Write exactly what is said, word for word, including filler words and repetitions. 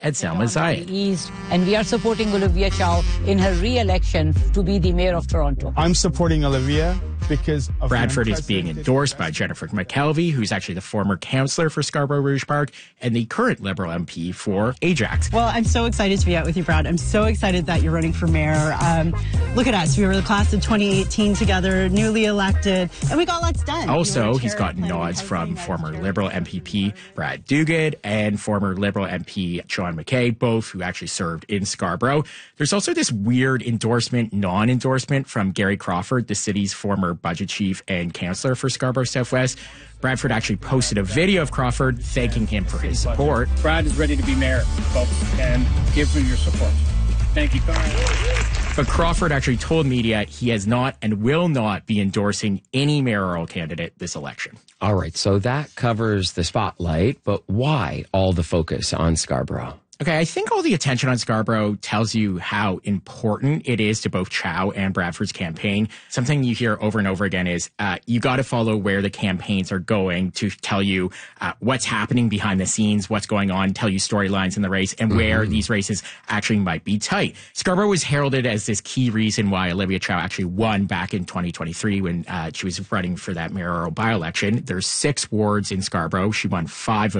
and Salma Zayed. East, and we are supporting Olivia Chow in her re-election to be the mayor of Toronto. I'm supporting Olivia because of Bradford is being endorsed by Jennifer McKelvey, who's actually the former councillor for Scarborough Rouge Park and the current Liberal M P for Ajax. Well, I'm so excited to be out with you, Brad. I'm so excited that you're running for mayor. Um, look at us. We were the class of twenty eighteen together, newly elected, and we got lots done. Also, he's gotten nods from former Liberal M P P Brad Duguid and former Liberal M P John McKay, both who actually served in Scarborough. There's also this weird endorsement, non-endorsement from Gary Crawford, the city's former budget chief and councillor for Scarborough Southwest. Bradford actually posted a video of Crawford thanking him for his support. Brad is ready to be mayor, folks, and give him your support. Thank you, Conor. But Crawford actually told media he has not and will not be endorsing any mayoral candidate this election. All right, so that covers the spotlight, but why all the focus on Scarborough? Okay, I think all the attention on Scarborough tells you how important it is to both Chow and Bradford's campaign. Something you hear over and over again is uh, you got to follow where the campaigns are going to tell you uh, what's happening behind the scenes, what's going on, tell you storylines in the race, and where mm-hmm. these races actually might be tight. Scarborough was heralded as this key reason why Olivia Chow actually won back in twenty twenty-three when uh, she was running for that mayoral by-election. There's six wards in Scarborough. She won five of